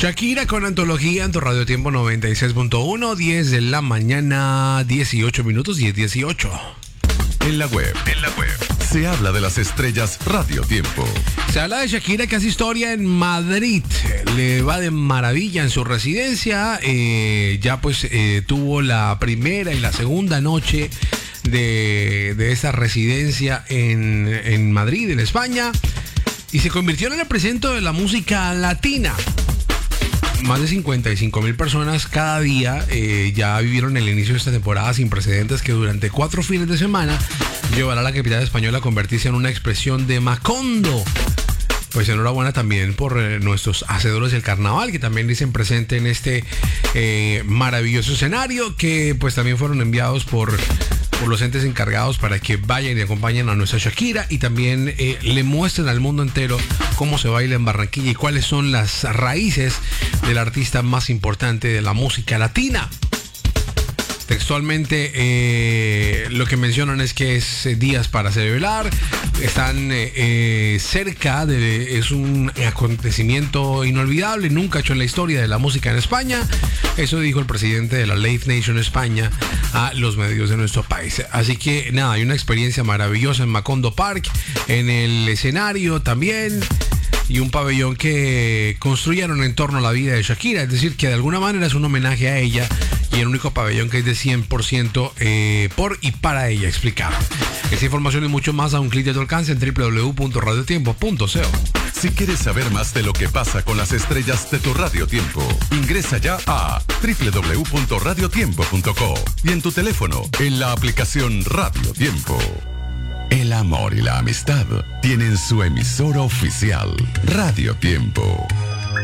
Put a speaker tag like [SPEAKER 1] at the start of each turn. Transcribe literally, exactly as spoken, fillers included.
[SPEAKER 1] Shakira con Antología en tu Radio Tiempo noventa y seis punto uno, diez de la mañana, dieciocho minutos, diez dieciocho.
[SPEAKER 2] En la web, en la web, se habla de las estrellas Radio Tiempo.
[SPEAKER 1] Se habla de Shakira, que hace historia en Madrid. Le va de maravilla en su residencia. Eh, ya pues eh, tuvo la primera y la segunda noche de, de esa residencia en, en Madrid, en España. Y se convirtió en el presidente de la música latina. Más de cincuenta y cinco mil personas cada día eh, ya vivieron el inicio de esta temporada sin precedentes, que durante cuatro fines de semana llevará a la capital española a convertirse en una expresión de Macondo. Pues enhorabuena también por eh, nuestros hacedores del carnaval, que también dicen presente en este eh, maravilloso escenario, que pues también fueron enviados por... por los entes encargados para que vayan y acompañen a nuestra Shakira y también eh, le muestren al mundo entero cómo se baila en Barranquilla y cuáles son las raíces del artista más importante de la música latina. Textualmente eh, lo que mencionan es que es eh, días para celebrar, están eh, eh, cerca de, es un acontecimiento inolvidable, nunca hecho en la historia de la música en España. Eso dijo el presidente de la Live Nation España a los medios de nuestro país. Así que nada, hay una experiencia maravillosa en Macondo Park, en el escenario también, y un pabellón que construyeron en torno a la vida de Shakira, es decir, que de alguna manera es un homenaje a ella y el único pabellón que es de cien por ciento eh, por y para ella, explicado. Esta información y mucho más a un clic de tu alcance en doble u doble u doble u punto radio tiempo punto co.
[SPEAKER 2] Si quieres saber más de lo que pasa con las estrellas de tu Radio Tiempo, ingresa ya a doble u doble u doble u punto radio tiempo punto co y en tu teléfono, en la aplicación Radio Tiempo. El amor y la amistad tienen su emisora oficial, Radio Tiempo.